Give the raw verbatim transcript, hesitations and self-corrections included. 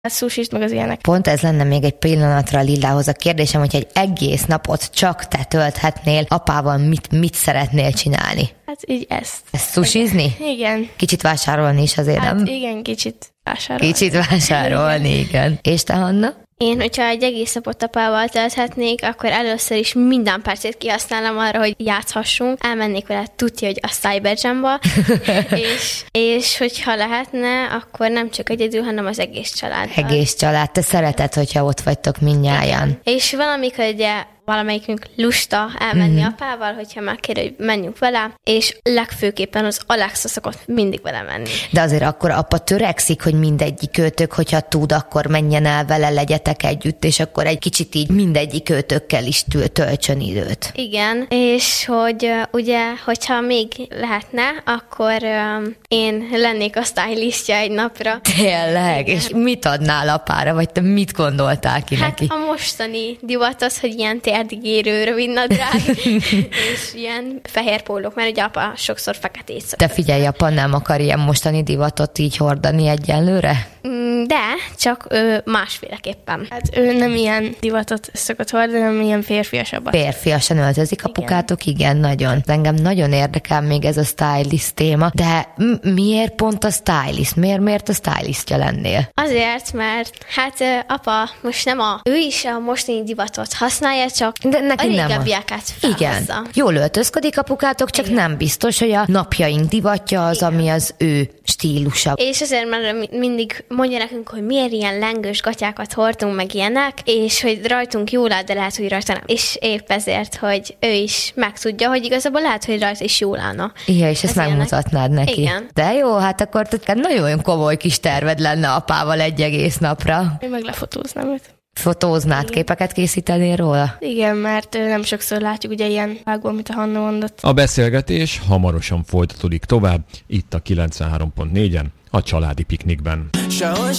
a sushit, meg az ilyenek. Pont ez lenne még egy pillanatra Lillához a kérdésem, hogy egy egész napot csak te tölthetnél apával, mit, mit szeretnél csinálni? Hát így ezt. Ezt sushizni? Igen. Kicsit vásárolni is azért, Hát nem? igen, kicsit vásárolni. Kicsit vásárolni, igen. És te, Hanna? Én, hogyha egy egész napot apával tölthetnék, akkor először is minden percét kihasználom arra, hogy játszhassunk. Elmennék vele tudja, hogy a Cyber Jamba, és, és hogyha lehetne, akkor nem csak egyedül, hanem az egész család. Egész család. Te szereted, hogyha ott vagytok mindnyájan. És valamikor ugye valamelyikünk lusta elmenni Mhm. apával, hogyha megkér, hogy menjünk vele, és legfőképpen az Alexa szokott mindig vele menni. De azért akkor apa törekszik, hogy mindegyik őtök, hogyha tud, akkor menjen el vele, legyetek együtt, és akkor egy kicsit így mindegyik őtökkel is tül- töltsön időt. Igen, és hogy uh, ugye, hogyha még lehetne, akkor um, én lennék a stylistja egy napra. Tényleg? És mit adnál apára, vagy te mit gondoltál ki Hát neki? a mostani divat az, hogy ilyen térdig érő rövidnadrág, és ilyen fehér pólók, mert ugye apa sokszor feketét szokott. Te figyelj, apa nem akar ilyen mostani divatot így hordani egyenlőre? Mm, De, csak ő másféleképpen. Hát ő nem ilyen divatot szokott hordani, hanem ilyen férfiasabbat. Férfiasan öltözik apukátok? Igen, nagyon. Engem nagyon érdekel még ez a stylist téma, de m- miért pont a stylist? Miért, miért a stylistja lennél? Azért, mert hát ö, apa most nem a... Ő is a mostani divatot használja, csak De a neki nem a... régebbieket felhozza. Igen. Jól öltözködik apukátok, csak Igen. nem biztos, hogy a napjaink divatja az, Igen. ami az ő stílusa. És azért, mert mi- mindig mondja nekünk, hogy miért ilyen lengős gatyákat hordunk, meg ilyenek, és hogy rajtunk jól áll, de lehet, hogy rajta nem. És épp ezért, hogy ő is megtudja, hogy igazából lehet, hogy rajta is jól állna. Igen, és ezt Ez megmutatnád ilyenek. neki. Igen. De jó, hát akkor te nagyon komoly kis terved lenne apával egy egész napra. Én meg lefotóznám őt. Fotóznád, képeket készítenél róla? Igen, mert ö, nem sokszor látjuk ugye ilyen vágból, amit a Hanna mondott. A beszélgetés hamarosan folytatódik tovább, itt a kilencvenhárom pont négyen, a Családi Piknikben. Sehogy